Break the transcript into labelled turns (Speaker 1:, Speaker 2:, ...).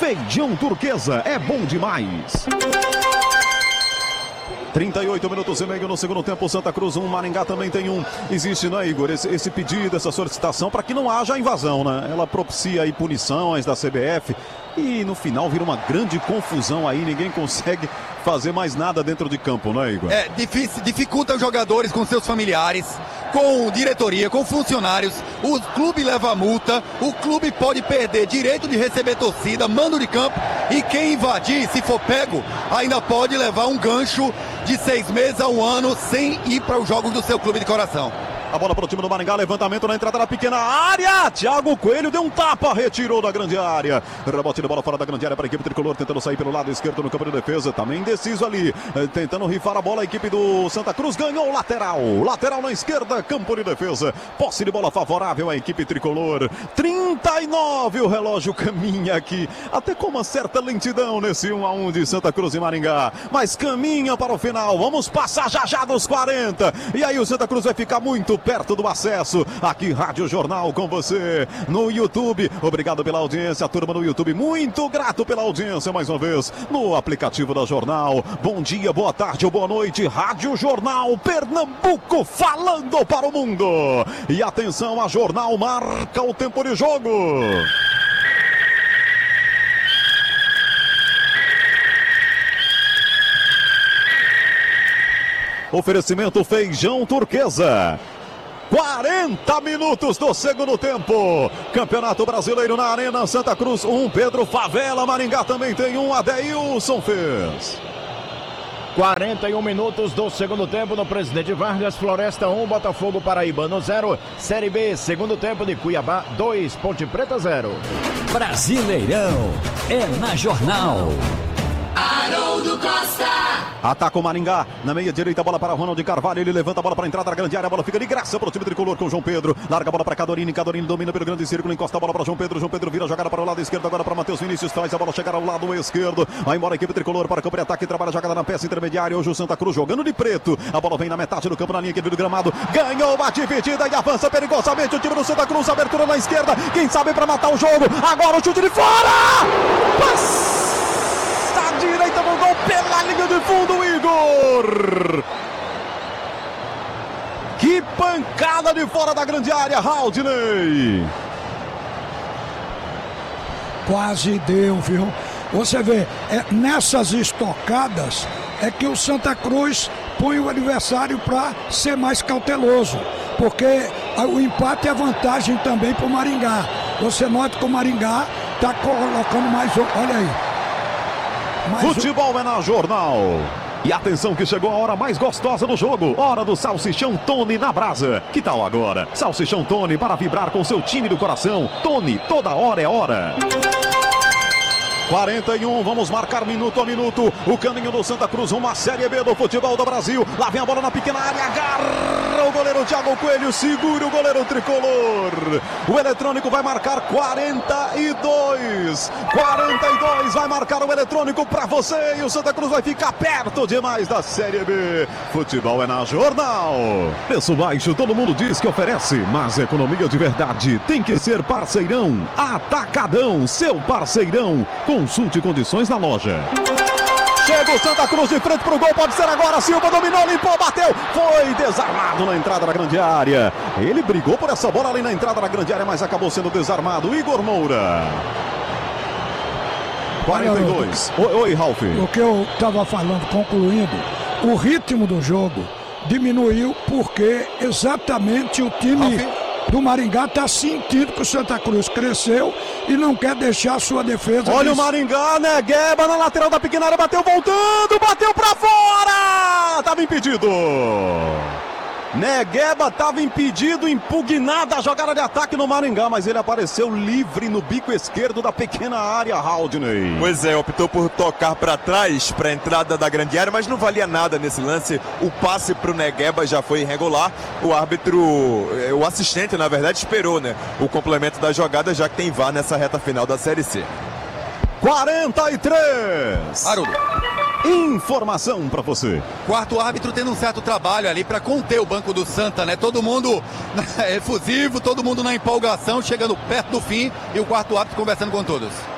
Speaker 1: Feijão Turquesa é bom demais. 38 minutos e meio no segundo tempo, Santa Cruz 1, Maringá também tem um. Existe, né, Igor, esse pedido, essa solicitação para que não haja invasão, né? Ela propicia aí punições da CBF e no final vira uma grande confusão aí, ninguém consegue fazer mais nada dentro de campo, não é, Igor?
Speaker 2: É difícil, dificulta os jogadores com seus familiares, com diretoria, com funcionários. O clube leva multa, o clube pode perder direito de receber torcida, mando de campo, e quem invadir, se for pego, ainda pode levar um gancho de 6 meses a 1 ano sem ir para os jogos do seu clube de coração.
Speaker 1: A bola para o time do Maringá, levantamento na entrada da pequena área. Thiago Coelho deu um tapa, retirou da grande área. Rebote de bola fora da grande área para a equipe tricolor, tentando sair pelo lado esquerdo no campo de defesa. Também indeciso ali, tentando rifar a bola. A equipe do Santa Cruz ganhou o lateral. Lateral na esquerda, campo de defesa. Posse de bola favorável à equipe tricolor. 39, o relógio caminha aqui, até com uma certa lentidão nesse 1-1 de Santa Cruz e Maringá. Mas caminha para o final. Vamos passar já dos 40. E aí o Santa Cruz vai ficar muito perto do acesso. Aqui Rádio Jornal com você no YouTube. Obrigado pela audiência, turma no YouTube. Muito grato pela audiência mais uma vez no aplicativo da Jornal. Bom dia, boa tarde ou boa noite. Rádio Jornal Pernambuco falando para o mundo. E atenção, a Jornal marca o tempo de jogo. Oferecimento Feijão Turquesa. 40 minutos do segundo tempo. Campeonato Brasileiro na Arena Santa Cruz 1, Pedro Favela. Maringá também tem um. Adeilson fez.
Speaker 3: 41 minutos do segundo tempo no Presidente Vargas. Floresta 1, Botafogo Paraibano 0. Série B, segundo tempo de Cuiabá 2, Ponte Preta 0.
Speaker 4: Brasileirão é na Jornal.
Speaker 5: Haroldo Costa.
Speaker 1: Ataca o Maringá, na meia direita, a bola para Ronald Carvalho, ele levanta a bola para a entrada da grande área, a bola fica de graça para o time tricolor com João Pedro, larga a bola para Cadorini, Cadorini domina pelo grande círculo, encosta a bola para João Pedro vira a jogada para o lado esquerdo, agora para Matheus Vinícius, faz a bola chegar ao lado esquerdo, vai embora a equipe tricolor para o campo de ataque, trabalha a jogada na peça intermediária, hoje o Santa Cruz jogando de preto, a bola vem na metade do campo, na linha aqui do gramado, ganhou a dividida e avança perigosamente o time do Santa Cruz, abertura na esquerda, quem sabe para matar o jogo, agora o chute de fora, passa à direita no gol pela linha de fundo, Igor! Que pancada de fora da grande área, Haldney!
Speaker 6: Quase deu, viu? Você vê, nessas estocadas é que o Santa Cruz põe o adversário para ser mais cauteloso, porque o empate é vantagem também para o Maringá. Você nota que o Maringá está colocando mais... Olha aí.
Speaker 1: Futebol é na Jornal. E atenção que chegou a hora mais gostosa do jogo. Hora do Salsichão Tony na brasa. Que tal agora? Salsichão Tony para vibrar com seu time do coração. Tony, toda hora é hora. 41, vamos marcar minuto a minuto. O caminho do Santa Cruz, uma Série B do futebol do Brasil. Lá vem a bola na pequena área, agarra o goleiro Thiago Coelho, segura o goleiro tricolor. O eletrônico vai marcar 42. 42 vai marcar o eletrônico pra você. E o Santa Cruz vai ficar perto demais da Série B. Futebol é na Jornal. Preço baixo, todo mundo diz que oferece, mas economia de verdade tem que ser parceirão. Atacadão, seu parceirão. Consulte condições na loja. Chega o Santa Cruz de frente pro gol, pode ser agora. Silva dominou, limpou, bateu. Foi desarmado na entrada da grande área. Ele brigou por essa bola ali na entrada da grande área, mas acabou sendo desarmado. Igor Moura. 42. Oi, Ralf.
Speaker 6: O que eu estava falando, concluindo, o ritmo do jogo diminuiu porque exatamente o time do Maringá está sentindo que o Santa Cruz cresceu e não quer deixar a sua defesa.
Speaker 1: Olha o Maringá, né? Gueba na lateral da pequena área, bateu voltando, bateu pra fora! Tava impedido. Negueba estava impedido, impugnada a jogada de ataque no Maringá, mas ele apareceu livre no bico esquerdo da pequena área, Haldney.
Speaker 7: Pois é, optou por tocar para trás, para a entrada da grande área, mas não valia nada nesse lance. O passe para o Negueba já foi irregular. O árbitro, o assistente, na verdade, esperou, né, o complemento da jogada, já que tem VAR nessa reta final da Série C.
Speaker 1: 43.
Speaker 2: Haroldo.
Speaker 1: Informação para você.
Speaker 2: Quarto árbitro tendo um certo trabalho ali para conter o banco do Santa, né? Todo mundo efusivo, todo mundo na empolgação, chegando perto do fim e o quarto árbitro conversando com todos.